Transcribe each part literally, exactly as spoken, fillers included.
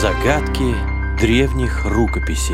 Загадки древних рукописей.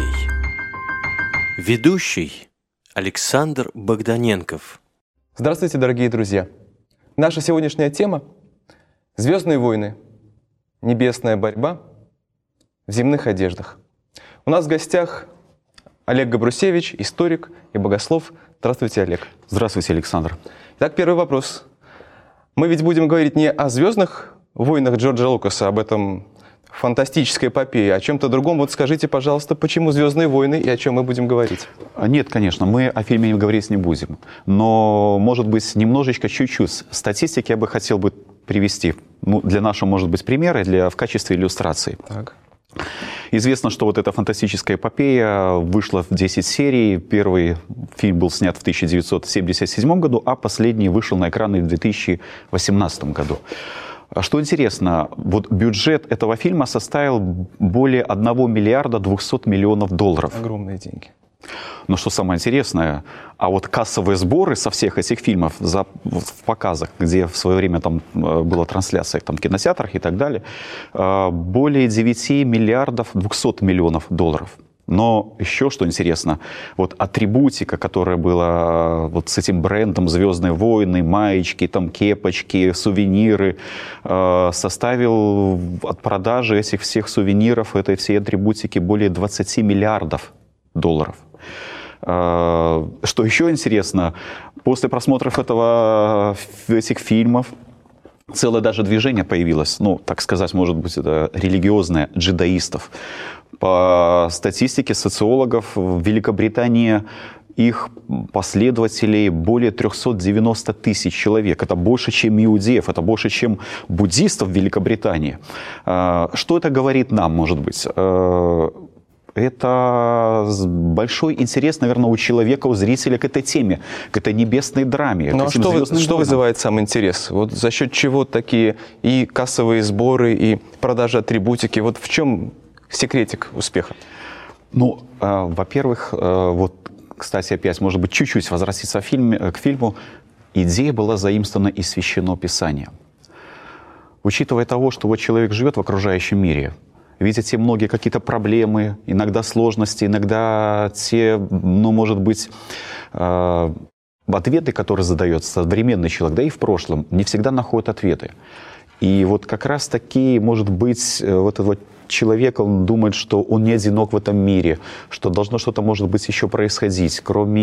Ведущий Александр Богданенков. Здравствуйте, дорогие друзья! Наша сегодняшняя тема – «Звездные войны. Небесная борьба в земных одеждах». У нас в гостях Олег Габрусевич, историк и богослов. Здравствуйте, Олег. Здравствуйте, Александр. Итак, первый вопрос. Мы ведь будем говорить не о «Звездных войнах» Джорджа Лукаса, об этом фантастической эпопее, о чем-то другом. Вот скажите, пожалуйста, почему «Звездные войны» и о чем мы будем говорить? Нет, конечно, мы о фильме говорить не будем. Но, может быть, немножечко, чуть-чуть статистики я бы хотел бы привести. Ну, для нашего, может быть, примера, для, в качестве иллюстрации. Так. Известно, что вот эта фантастическая эпопея вышла в десять серий. Первый фильм был снят в тысяча девятьсот семьдесят седьмом году, а последний вышел на экраны в две тысячи восемнадцатом году. Что интересно, вот бюджет этого фильма составил более одного миллиарда двухсот миллионов долларов. Огромные деньги. Но что самое интересное, а вот кассовые сборы со всех этих фильмов за, вот, в показах, где в свое время там была трансляция там, в кинотеатрах и так далее, более девяти миллиардов двухсот миллионов долларов. Но еще что интересно, вот атрибутика, которая была вот с этим брендом «Звездные войны», маечки, там, кепочки, сувениры, э, составил от продажи этих всех сувениров, этой всей атрибутики более двадцати миллиардов долларов. Э, что еще интересно, после просмотров этого, этих фильмов, целое даже движение появилось, ну, так сказать, может быть, это религиозное, джедаистов. По статистике социологов, в Великобритании их последователей более трёхсот девяноста тысяч человек. Это больше, чем иудеев, это больше, чем буддистов в Великобритании. Что это говорит нам, может быть? Это большой интерес, наверное, у человека, у зрителя к этой теме, к этой небесной драме. Ну а что, что вызывает сам интерес? Вот за счет чего такие и кассовые сборы, и продажа атрибутики? Вот в чем секретик успеха? Ну, э, во-первых, э, вот, кстати, опять, может быть, чуть-чуть возвратиться к фильму, к фильму. Идея была заимствована из Священного Писания. Учитывая того, что вот человек живет в окружающем мире, видя те многие какие-то проблемы, иногда сложности, иногда те, ну, может быть, э, ответы, которые задает современный человек, да и в прошлом, не всегда находят ответы. И вот как раз таки, может быть, вот этот вот человек, он думает, что он не одинок в этом мире, что должно что-то, может быть, еще происходить.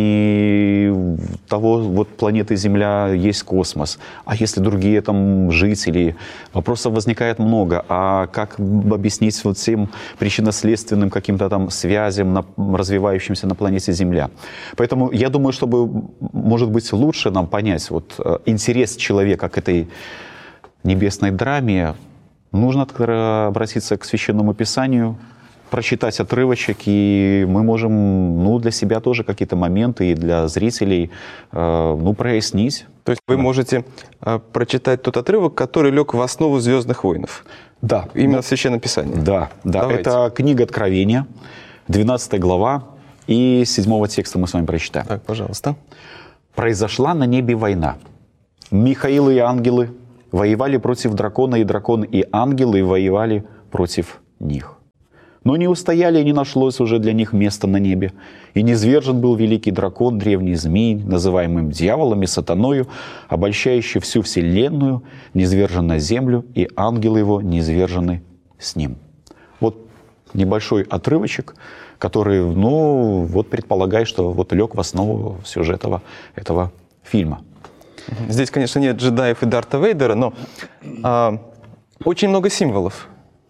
Кроме того, вот планеты Земля есть космос. А если другие там жители? Вопросов возникает много. А как объяснить вот всем причинно-следственным каким-то там связям, на, развивающимся на планете Земля? Поэтому я думаю, чтобы, может быть, лучше нам понять вот, интерес человека к этой небесной драме, нужно обратиться к Священному Писанию, прочитать отрывочек, и мы можем, ну, для себя тоже какие-то моменты и для зрителей, э, ну, прояснить. То есть вы можете э, прочитать тот отрывок, который лег в основу «Звездных войнов». Да. Именно ну, в Священном Писании. Да, да. Давайте. Это книга Откровения, двенадцатая глава, и седьмого текста мы с вами прочитаем. Так, пожалуйста. «Произошла на небе война. Михаил и ангелы воевали против дракона, и дракон и ангелы воевали против них. Но не устояли, и не нашлось уже для них места на небе. И низвержен был великий дракон, древний змей, называемым дьяволом и сатаною, обольщающий всю вселенную, низвержен на землю, и ангелы его низвержены с ним». Вот небольшой отрывочек, который, ну, вот предполагает, что вот лег в основу сюжета этого, этого фильма. Здесь, конечно, нет джедаев и Дарта Вейдера, но а, очень много символов.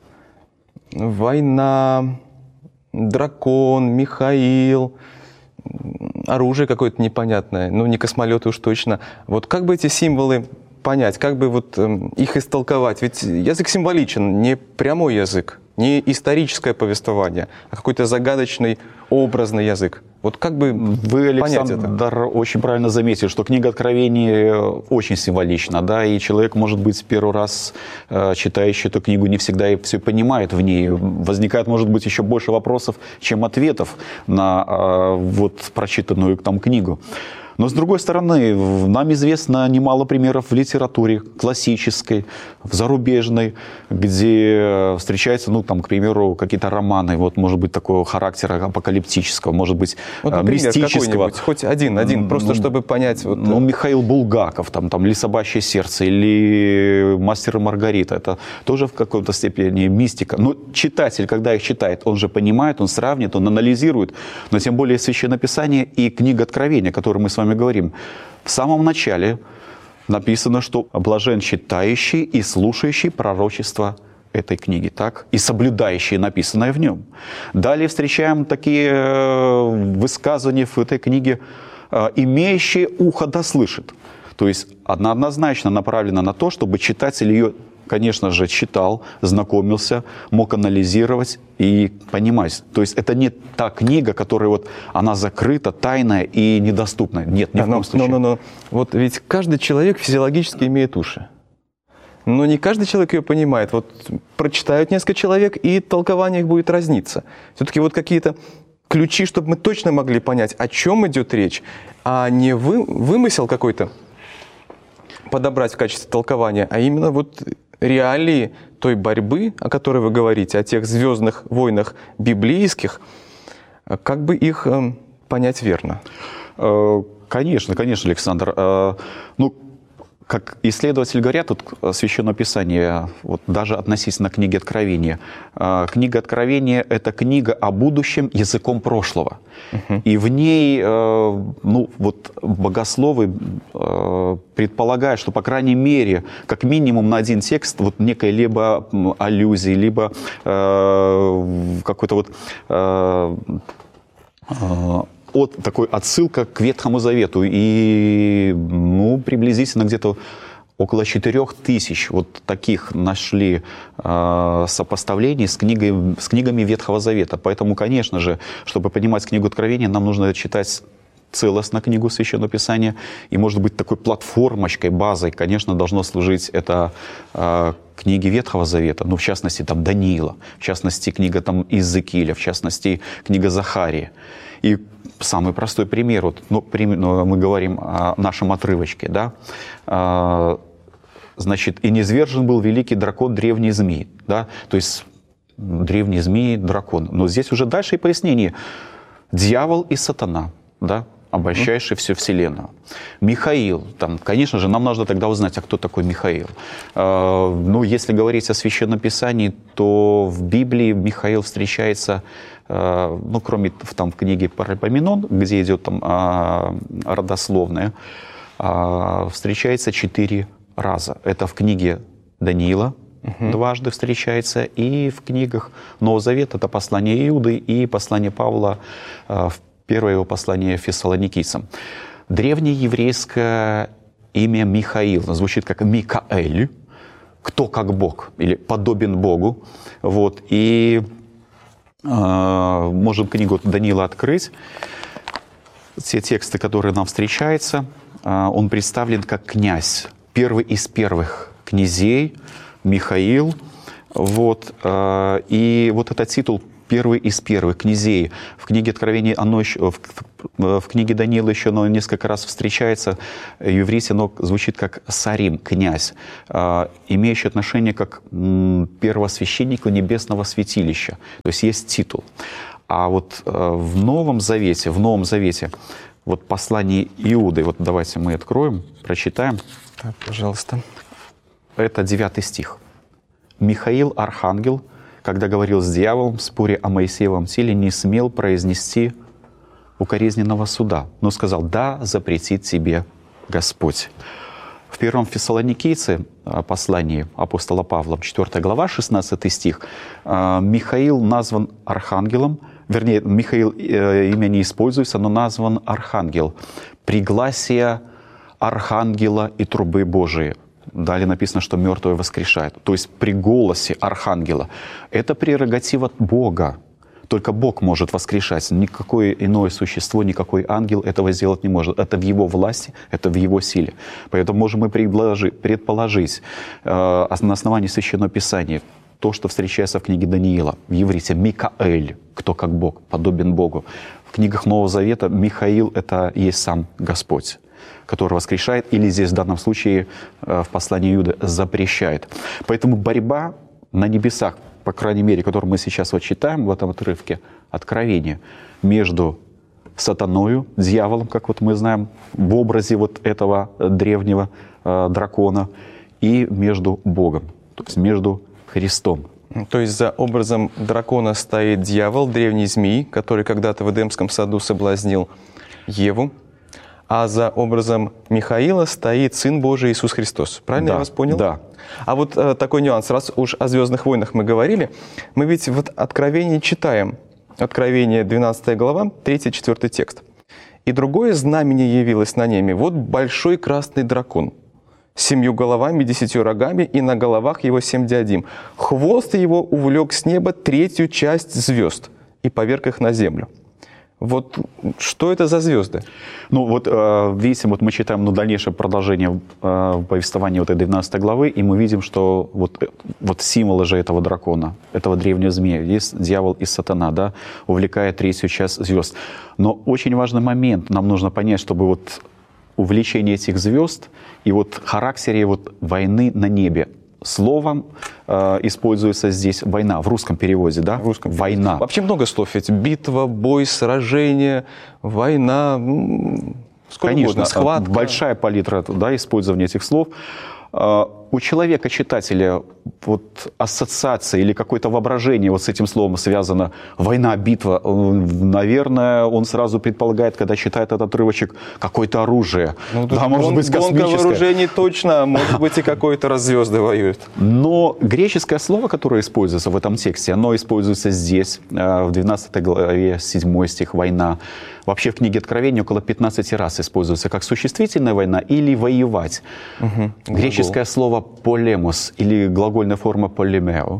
Война, дракон, Михаил, оружие какое-то непонятное, ну не космолеты уж точно. Вот как бы эти символы понять, как бы вот э, их истолковать? Ведь язык символичен, не прямой язык, не историческое повествование, а какой-то загадочный, образный язык. Вот как бы Вы, Александр, очень правильно заметили, что книга Откровения очень символична, да, и человек, может быть, первый раз э, читающий эту книгу, не всегда и все понимает в ней. Возникает, может быть, еще больше вопросов, чем ответов на э, вот прочитанную там книгу. Но, с другой стороны, нам известно немало примеров в литературе классической, в зарубежной, где встречаются, ну, там, к примеру, какие-то романы, вот, может быть, такого характера апокалиптического, может быть, вот, например, мистического. Хоть один, один, просто ну, чтобы понять. Вот... Ну, Михаил Булгаков, там, там, «Или собачье сердце», или «Мастер и Маргарита». Это тоже в какой-то степени мистика. Но читатель, когда их читает, он же понимает, он сравнит, он анализирует. Но тем более Священное Писание и книга Откровения, о которой мы с вами говорим. В самом начале написано, что блажен читающий и слушающий пророчество этой книги, так? И соблюдающий написанное в нем. Далее встречаем такие высказывания в этой книге: «имеющий ухо да слышит». То есть она однозначно направлена на то, чтобы читатель ее, конечно же, читал, знакомился, мог анализировать и понимать. То есть это не та книга, которая вот, она закрыта, тайная и недоступная. Нет, ни в коем случае. Но, но, но. Вот ведь каждый человек физиологически имеет уши. Но не каждый человек ее понимает. Вот прочитают несколько человек, и толкование их будет разниться. Все-таки вот какие-то ключи, чтобы мы точно могли понять, о чем идет речь, а не вы, вымысел какой-то подобрать в качестве толкования, а именно вот реалии той борьбы, о которой вы говорите, о тех звездных войнах библейских, как бы их э, понять верно? Конечно, конечно, Александр. Ну, как исследователи говорят, тут Священное Писание, вот даже относительно книги Откровения. Книга Откровения – это книга о будущем языком прошлого. Uh-huh. И в ней, ну, вот богословы предполагают, что, по крайней мере, как минимум на один текст, вот некая либо аллюзия, либо какой-то вот... от такой отсылка к Ветхому Завету. И, ну, приблизительно где-то около четырех тысяч вот таких нашли э, сопоставлений с, книгой, с книгами Ветхого Завета. Поэтому, конечно же, чтобы понимать книгу Откровения, нам нужно читать целостно книгу Священного Писания. И, может быть, такой платформочкой, базой, конечно, должно служить это э, книги Ветхого Завета, ну, в частности, там, Даниила, в частности, книга там, Иезекииля, в частности, книга Захарии. И самый простой пример, вот, ну, мы говорим о нашем отрывочке, да, а, значит, «И низвержен был великий дракон, древний змей», да, то есть древний змей, дракон. Но здесь уже дальше и пояснение: дьявол и сатана, да, обольщающий всю вселенную. Михаил, там, конечно же, нам нужно тогда узнать, а кто такой Михаил. А, ну, если говорить о Священном Писании, то в Библии Михаил встречается, ну, кроме там в книге Паралипоменон, где идет там а, родословная, а, встречается четыре раза. Это в книге Даниила uh-huh. дважды встречается, и в книгах Нового Завета это послание Иуды и послание Павла, а, первое его послание фессалоникийцам. Древнееврейское имя Михаил звучит как Микаэль, кто как Бог, или подобен Богу. Вот, и можем книгу Даниила открыть. Те тексты, которые нам встречаются, он представлен как князь, первый из первых князей, Михаил. Вот. И вот этот титул «Первый из первых князей» в книге Откровения, оно еще, в, в книге Даниила еще оно несколько раз встречается. В иврите оно звучит как «сарим», «князь», имеющий отношение как первосвященнику небесного святилища. То есть есть титул. А вот в Новом Завете, в Новом Завете, вот послание Иуды, вот давайте мы откроем, прочитаем. Так, пожалуйста. Это девятый стих. «Михаил, архангел, когда говорил с дьяволом в споре о Моисеевом теле, не смел произнести укоризненного суда, но сказал: да, запретит тебе Господь». В первом Фессалоникийце послании апостола Павла, четвёртая глава, шестнадцатый стих, Михаил назван архангелом, вернее, Михаил имя не используется, но назван архангел. Пригласие архангела и трубы Божией. Далее написано, что мертвые воскрешают. То есть при голосе архангела. Это прерогатива Бога. Только Бог может воскрешать. Никакое иное существо, никакой ангел этого сделать не может. Это в Его власти, это в Его силе. Поэтому можем мы предположить, предположить э, на основании Священного Писания, то, что встречается в книге Даниила. В иврите Микаэль, кто как Бог, подобен Богу. В книгах Нового Завета Михаил — это и есть сам Господь, который воскрешает, или здесь в данном случае в послании Иуды запрещает. Поэтому борьба на небесах, по крайней мере, которую мы сейчас вот читаем в этом отрывке Откровения, между сатаною, дьяволом, как вот мы знаем, в образе вот этого древнего э, дракона, и между Богом, то есть между Христом. То есть за образом дракона стоит дьявол, древний змей, который когда-то в Эдемском саду соблазнил Еву, а за образом Михаила стоит Сын Божий Иисус Христос. Правильно да, я вас понял? Да. А вот э, такой нюанс, раз уж о «Звездных войнах» мы говорили, мы ведь в Откровении читаем, Откровение двенадцатая глава, третий-четвёртый текст. «И другое знамение явилось на небе, вот большой красный дракон, с семью головами, десятью рогами, и на головах его семь диадим. Хвост его увлек с неба третью часть звезд и поверг их на землю». Вот что это за звезды? Ну вот видите, вот мы читаем ну, дальнейшее продолжение повествования вот этой двенадцатой главы, и мы видим, что вот, вот символы же этого дракона, этого древнего змея, есть дьявол и сатана, да, увлекая третью часть звезд. Но очень важный момент нам нужно понять, чтобы вот увлечение этих звезд и вот характере вот войны на небе. Словом э, используется здесь война, в русском переводе, да? В русском война. Переводе. Вообще много слов ведь. Битва, бой, сражение, война, сколько Конечно, угодно, схватка. Большая палитра, да, использования этих слов. Э, у человека, читателя, вот ассоциация или какое-то воображение вот с этим словом связано война, битва. Наверное, он сразу предполагает, когда читает этот отрывочек, какое-то оружие. Ну, да, может гон, быть, космическое. Гонка вооружений точно, может быть, и какой-то раз звезды воюют. Но греческое слово, которое используется в этом тексте, оно используется здесь, в двенадцатой главе, седьмой стих, война. Вообще в книге Откровения около пятнадцати раз используется как существительная война или воевать. Угу. Греческое слово полемос или глагольная форма полемео,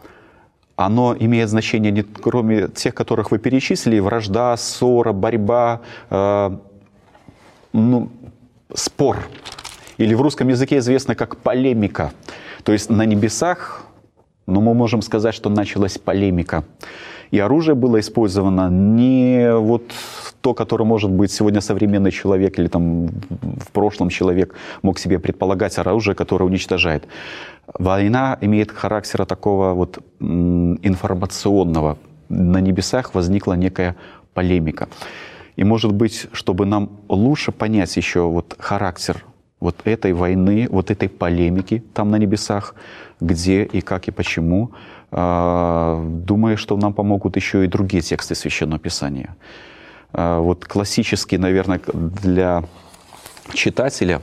оно имеет значение, не, кроме тех, которых вы перечислили, вражда, ссора, борьба, э, ну, спор. Или в русском языке известно как полемика. То есть на небесах, ну, мы можем сказать, что началась полемика. И оружие было использовано не вот то, которое, может быть, сегодня современный человек или там в прошлом человек мог себе предполагать, оружие, которое уничтожает. Война имеет характер такого вот информационного. На небесах возникла некая полемика. И, может быть, чтобы нам лучше понять еще вот характер вот этой войны, вот этой полемики там на небесах, где и как и почему, думаю, что нам помогут еще и другие тексты Священного Писания. Вот классический, наверное, для читателя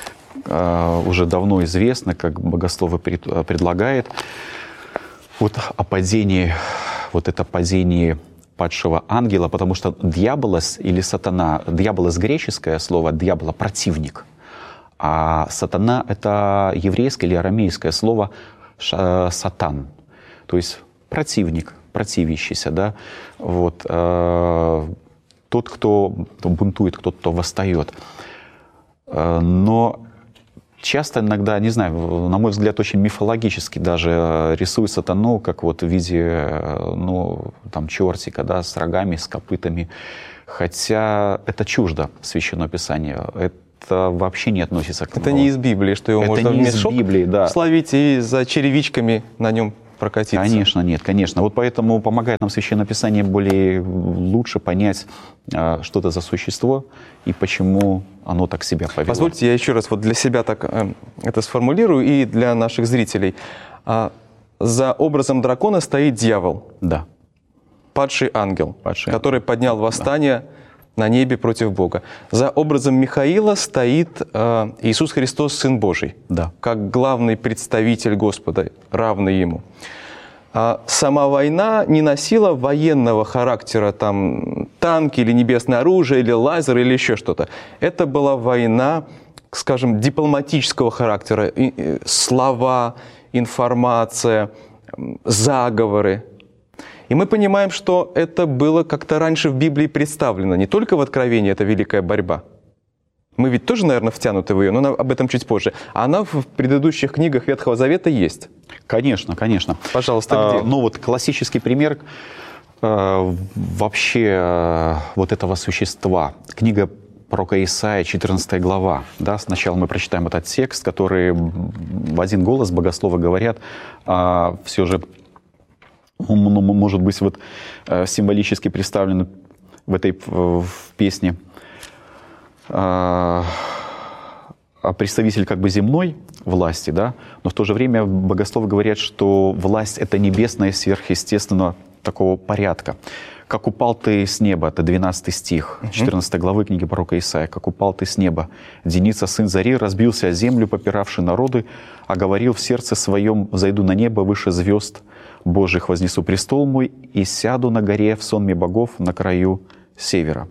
уже давно известно, как богословы предлагает, вот о падении, вот это падение падшего ангела, потому что дьяволос или сатана, дьяволос греческое слово, дьявола противник, а сатана это еврейское или арамейское слово сатан. То есть противник, противящийся, да, вот, э, тот, кто бунтует, тот, кто восстает. Э, но часто иногда, не знаю, на мой взгляд, очень мифологически даже рисуют сатану, как вот в виде, ну, там, чертика, да, с рогами, с копытами. Хотя это чуждо Священного Писания. Это вообще не относится к этому. Это не из Библии, что его это можно не в из мешок Библии, да. словить и за черевичками на нем прокатиться. Конечно, нет, конечно. Вот поэтому помогает нам Священное Писание более лучше понять, что это за существо и почему оно так себя повело. Позвольте, я еще раз вот для себя так э, это сформулирую и для наших зрителей. А, за образом дракона стоит дьявол. Да. Падший ангел, Падший который ангел. поднял восстание да. на небе против Бога. За образом Михаила стоит э, Иисус Христос, Сын Божий, да. как главный представитель Господа, равный Ему. А сама война не носила военного характера, там, танки или небесное оружие, или лазер, или еще что-то. Это была война, скажем, дипломатического характера. И, и, слова, информация, заговоры. И мы понимаем, что это было как-то раньше в Библии представлено. Не только в Откровении эта великая борьба, Мы ведь тоже, наверное, втянуты в ее, но на- об этом чуть позже. А она в предыдущих книгах Ветхого Завета есть. Конечно, конечно. Пожалуйста, А, где? ну вот классический пример э, вообще э, вот этого существа. Книга пророка Исаия, четырнадцатая глава. Да, сначала мы прочитаем этот текст, который в один голос богословы говорят, а все же, он, ну, может быть, вот э, символически представлен в этой в, в песне. А представитель как бы земной власти, да, но в то же время богословы говорят, что власть — это небесная, сверхъестественного такого порядка. «Как упал ты с неба», это двенадцатый стих четырнадцатой главы книги пророка Исаия. «Как упал ты с неба, Деница, сын Зари, разбился о землю, попиравший народы, а говорил в сердце своем: зайду на небо выше звезд Божьих, вознесу престол мой и сяду на горе в сонме богов на краю севера».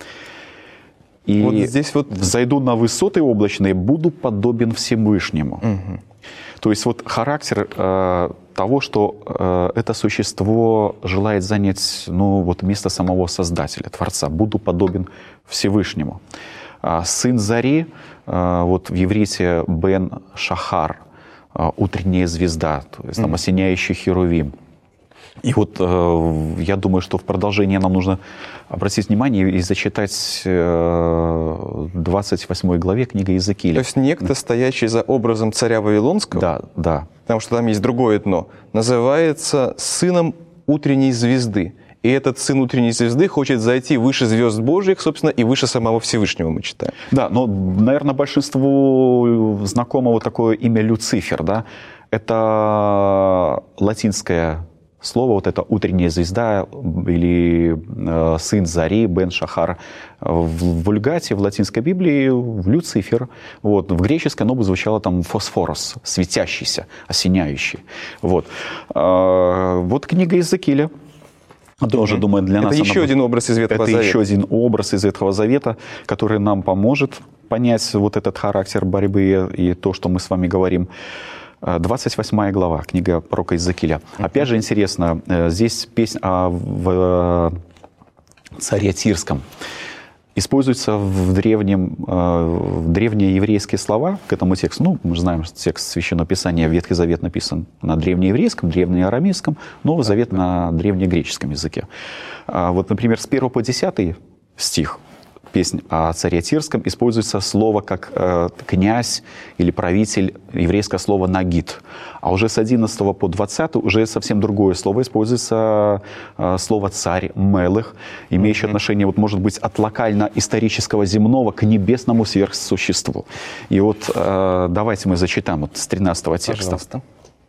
И Вот здесь вот... «взойду на высоты облачные, буду подобен Всевышнему». Мгм. То есть вот характер э, того, что э, это существо желает занять, ну, вот место самого Создателя, Творца. «Буду подобен Всевышнему». А сын Зари, э, вот в еврите Бен Шахар, э, утренняя звезда, то есть там осеняющий херувим. И вот э, я думаю, что в продолжение нам нужно обратить внимание и зачитать э, двадцать восьмой главе книги Иезекииля. То есть некто, стоящий за образом царя Вавилонского, Да, да. потому что там есть другое дно, называется сыном утренней звезды. И этот сын утренней звезды хочет зайти выше звезд Божьих, собственно, и выше самого Всевышнего, мы читаем. Да, но, наверное, большинству знакомо вот такое имя Люцифер, да? Это латинское слово, вот это утренняя звезда или э, сын Зари, Бен Шахар. В вульгате, в латинской Библии, в Люцифер. Вот. В греческой оно бы звучало там фосфорос, светящийся, осеняющий. Вот, э, вот книга Иезекииля. Тоже, думаю, для Это нас еще она... один образ из Ветхого Это Завета. еще один образ из Ветхого Завета, который нам поможет понять вот этот характер борьбы и то, что мы с вами говорим. двадцать восьмая глава, книга пророка Иезекииля. Uh-huh. Опять же интересно, здесь песня о в царе Тирском. Используются в древнем, в древнееврейские слова к этому тексту. Ну, мы же знаем, что текст Священного Писания, Ветхий Завет написан на древнееврейском, древнеарамейском, Новый Завет на древнегреческом языке. Вот, например, с первого по десятый стих песнь о царе Тирском используется слово как э, князь или правитель, еврейское слово «нагид». А уже с одиннадцатого по двадцатый уже совсем другое слово используется, э, слово «царь», «мелых», имеющее mm-hmm. отношение, вот, может быть, от локально-исторического земного к небесному сверхсуществу. И вот э, давайте мы зачитаем вот с тринадцатого текста. Пожалуйста.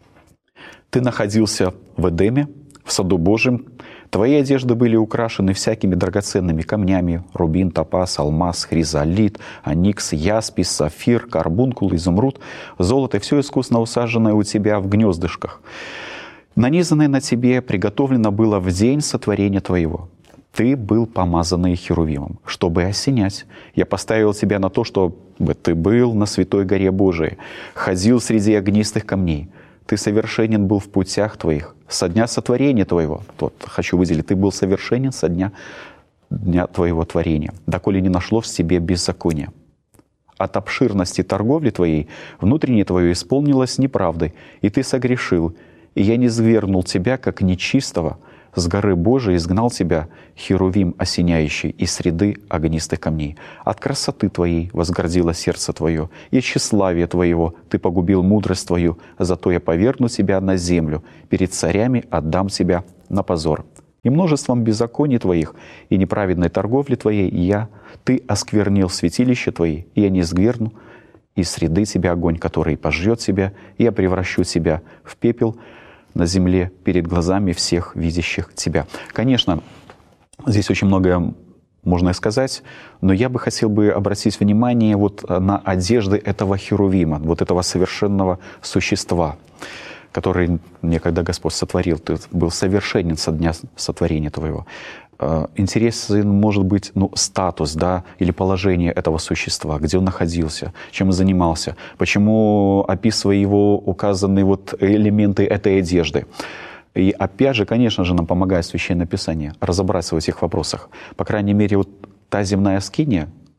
«Ты находился в Эдеме, в саду Божьем. Твои одежды были украшены всякими драгоценными камнями: рубин, топаз, алмаз, хризолит, оникс, яспис, сафир, карбункул, изумруд, золото — все искусно усаженное у тебя в гнездышках. Нанизанное на тебе приготовлено было в день сотворения твоего. Ты был помазанный херувимом, чтобы осенять. Я поставил тебя на то, чтобы ты был на святой горе Божией, ходил среди огнистых камней. Ты совершенен был в путях твоих со дня сотворения твоего». Вот хочу выделить. Ты был совершенен со дня, дня твоего творения, доколе не нашло в себе беззакония. От обширности торговли твоей внутреннее твое исполнилось неправдой, и ты согрешил, и я низвергнул тебя, как нечистого, с горы Божией изгнал тебя, херувим осеняющий, из среды огнистых камней. От красоты твоей возгордило сердце твое, и тщеславие твоего ты погубил мудрость твою, зато я повергну тебя на землю, перед царями отдам тебя на позор. И множеством беззаконий твоих и неправедной торговли твоей я, ты осквернил святилище твои, и я низвергну из среды тебя огонь, который пожжет тебя, и я превращу тебя в пепел на земле перед глазами всех видящих тебя». Конечно, здесь очень многое можно сказать, но я бы хотел бы обратить внимание вот на одежды этого херувима, вот этого совершенного существа, который некогда Господь сотворил. Ты был совершенен со дня сотворения твоего. Интересен может быть, ну, статус, да, или положение этого существа, где он находился, чем он занимался, почему, описывая его, указаны вот элементы этой одежды. И опять же, конечно же, нам помогает Священное Писание разобраться в этих вопросах. По крайней мере, вот та земная скиния,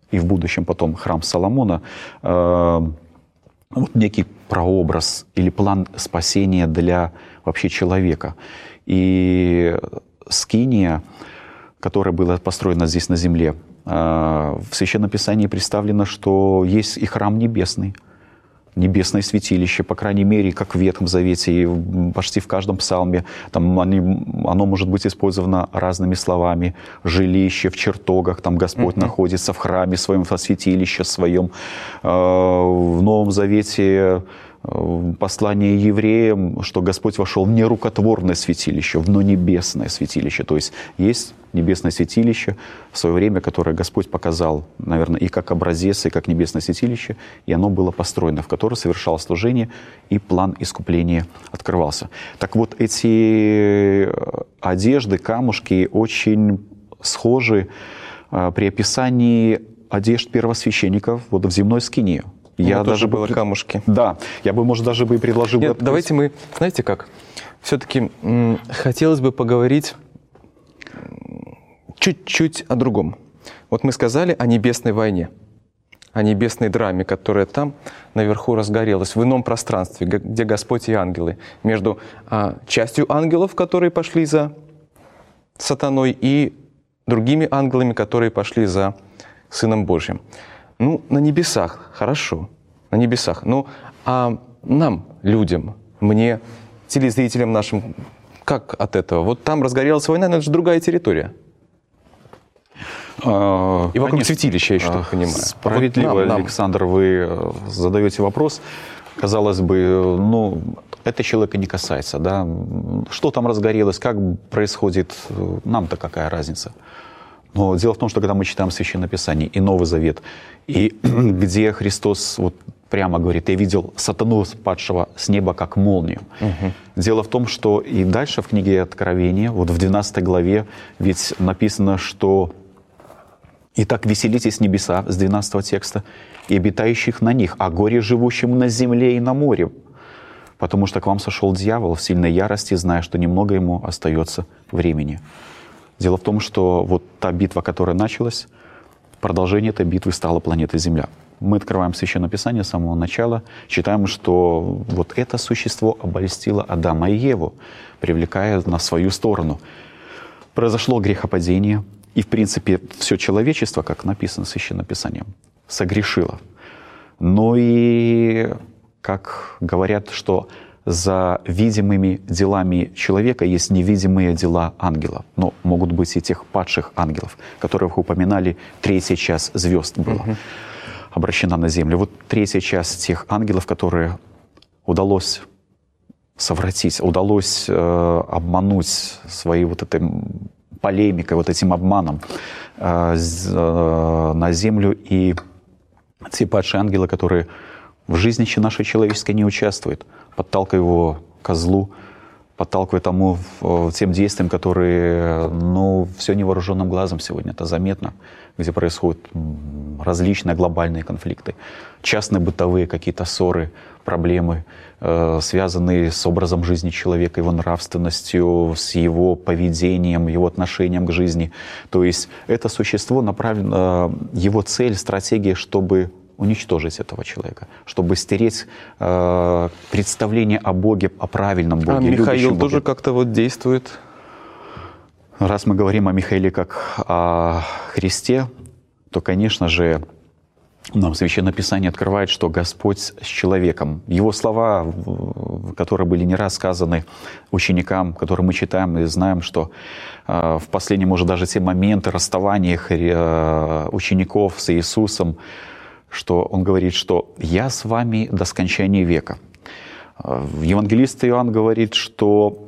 и в будущем потом храм Соломона, э, вот некий прообраз или план спасения для вообще человека. И скиния, которая была построена здесь на земле, э, в Священном Писании представлено, что есть и храм небесный, небесное святилище, по крайней мере, как в Ветхом Завете, и почти в каждом псалме. Там они, оно может быть использовано разными словами. Жилище в чертогах, там Господь mm-hmm. находится в храме своем, в святилище своем. В Новом Завете послание евреям, что Господь вошел в нерукотворное святилище, но небесное святилище. То есть есть небесное святилище в свое время, которое Господь показал, наверное, и как образец, и как небесное святилище, и оно было построено, в которое совершалось служение, и план искупления открывался. Так вот, эти одежды, камушки очень схожи при описании одежд первосвященников вот в земной скинии. Я даже было бы... камушки. Да, я бы, может, даже бы и предложил... Нет, бы... Давайте мы, знаете как, все-таки м- хотелось бы поговорить чуть-чуть о другом. Вот мы сказали о небесной войне, о небесной драме, которая там наверху разгорелась, в ином пространстве, где Господь и ангелы, между а, частью ангелов, которые пошли за сатаной, и другими ангелами, которые пошли за Сыном Божьим. Ну, на небесах, хорошо, на небесах. Ну, а нам, людям, мне, телезрителям нашим, как от этого? Вот там разгорелась война, но это же другая территория. А, и вокруг святилища, я еще так понимаю. Справедливо, вот нам, Александр, нам. Вы задаете вопрос. Казалось бы, ну, это человека не касается, да? Что там разгорелось, как происходит, нам-то какая разница? Но дело в том, что когда мы читаем Священное Писание и Новый Завет, и где Христос вот прямо говорит: «Я видел сатану, падшего с неба, как молнию». Угу. Дело в том, что и дальше в книге Откровения, вот в двенадцатой главе, ведь написано, что «Итак, веселитесь небеса», с двенадцатого текста, «и обитающих на них, а горе живущим на земле и на море, потому что к вам сошел дьявол в сильной ярости, зная, что немного ему остается времени». Дело в том, что вот та битва, которая началась, продолжение этой битвы стала планета Земля. Мы открываем Священное Писание с самого начала, читаем, что вот это существо обольстило Адама и Еву, привлекая на свою сторону. Произошло грехопадение, и, в принципе, все человечество, как написано в Священном Писании, согрешило. Но и, как говорят, что за видимыми делами человека есть невидимые дела ангелов. Но могут быть и тех падших ангелов, которых упоминали, третья часть звезд была uh-huh. обращена на землю. Вот третья часть тех ангелов, которые удалось совратить, удалось э, обмануть своей вот этой полемикой, вот этим обманом э, э, на землю. И те падшие ангелы, которые в жизни нашей человеческой не участвуют, подталкивая его ко злу, подталкивая тому тем действиям, которые, ну, все невооруженным глазом сегодня это заметно, где происходят различные глобальные конфликты, частные бытовые какие-то ссоры, проблемы, э, связанные с образом жизни человека, его нравственностью, с его поведением, его отношением к жизни. То есть это существо направлено, его цель, стратегия, чтобы уничтожить этого человека, чтобы стереть э, представление о Боге, о правильном Боге. А Михаил Боге. Тоже как-то вот действует? Раз мы говорим о Михаиле как о Христе, то, конечно же, нам Священное Писание открывает, что Господь с человеком. Его слова, которые были не раз сказаны ученикам, которые мы читаем и знаем, что э, в последние, может, даже те моменты расставания э, учеников с Иисусом, что Он говорит, что «Я с вами до скончания века». Евангелист Иоанн говорит, что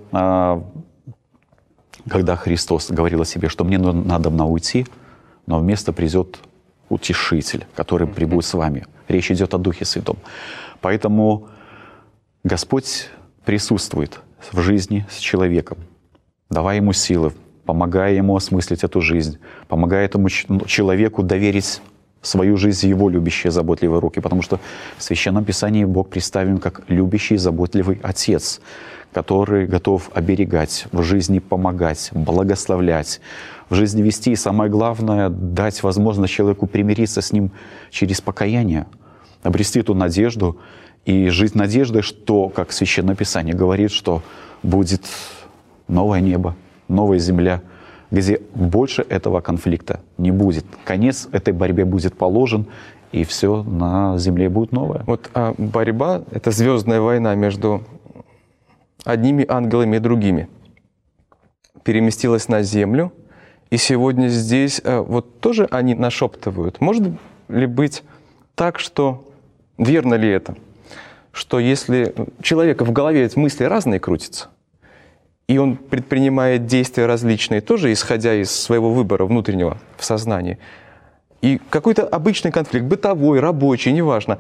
когда Христос говорил о себе, что «мне надо уйти, но вместо придет Утешитель, который прибудет с вами». Речь идет о Духе Святом. Поэтому Господь присутствует в жизни с человеком, давая ему силы, помогая ему осмыслить эту жизнь, помогая этому человеку доверить свою жизнь в Его любящие, заботливые руки, потому что в Священном Писании Бог представлен как любящий, заботливый Отец, который готов оберегать, в жизни помогать, благословлять, в жизни вести, и самое главное, дать возможность человеку примириться с Ним через покаяние, обрести эту надежду и жить надеждой, что, как Священное Писание говорит, что будет новое небо, новая земля, где больше этого конфликта не будет. Конец этой борьбе будет положен, и все на земле будет новое. Вот а борьба — это звездная война между одними ангелами и другими. Переместилась на землю, и сегодня здесь а, вот тоже они нашептывают. Может ли быть так, что... Верно ли это? Что если у человека в голове эти мысли разные крутятся, и он предпринимает действия различные, тоже исходя из своего выбора внутреннего в сознании. И какой-то обычный конфликт, бытовой, рабочий, неважно.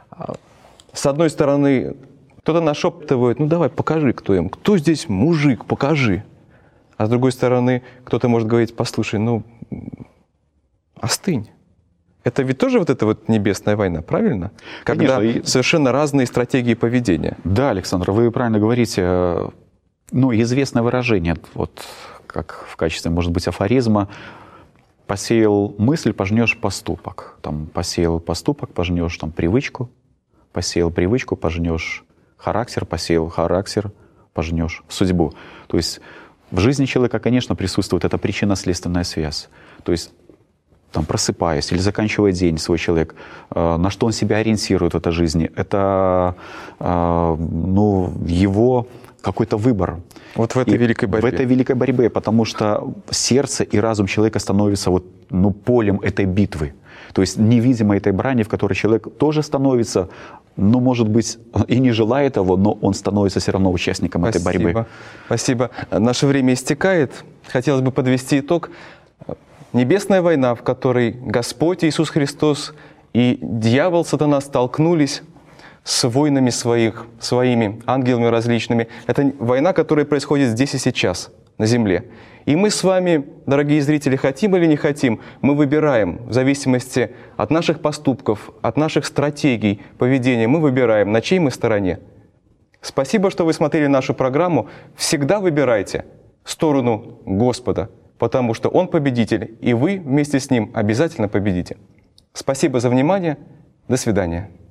С одной стороны, кто-то нашептывает: ну давай, покажи, кто им. Кто здесь мужик, покажи. А с другой стороны, кто-то может говорить: послушай, ну остынь. Это ведь тоже вот эта вот небесная война, правильно? Когда Конечно. совершенно разные стратегии поведения. Да, Александр, вы правильно говорите. Ну, известное выражение, вот как в качестве, может быть, афоризма: посеял мысль, пожнешь поступок. Там, посеял поступок, пожнешь там привычку, посеял привычку, пожнешь характер, посеял характер, пожнешь судьбу. То есть в жизни человека, конечно, присутствует эта причинно-следственная связь. То есть там, просыпаясь или заканчивая день свой человек, э, на что он себя ориентирует в этой жизни, это э, ну, его какой-то выбор. Вот в этой и великой борьбе. В этой великой борьбе, потому что сердце и разум человека становятся вот, ну, полем этой битвы. То есть невидимой этой брани, в которой человек тоже становится, ну, может быть, и не желает того, но он становится все равно участником Спасибо. этой борьбы. Спасибо. Наше время истекает. Хотелось бы подвести итог. Небесная война, в которой Господь Иисус Христос и дьявол, сатана столкнулись с воинами своих, своими ангелами различными. Это война, которая происходит здесь и сейчас, на земле. И мы с вами, дорогие зрители, хотим или не хотим, мы выбираем в зависимости от наших поступков, от наших стратегий поведения, мы выбираем, на чьей мы стороне. Спасибо, что вы смотрели нашу программу. Всегда выбирайте сторону Господа, потому что Он победитель, и вы вместе с Ним обязательно победите. Спасибо за внимание. До свидания.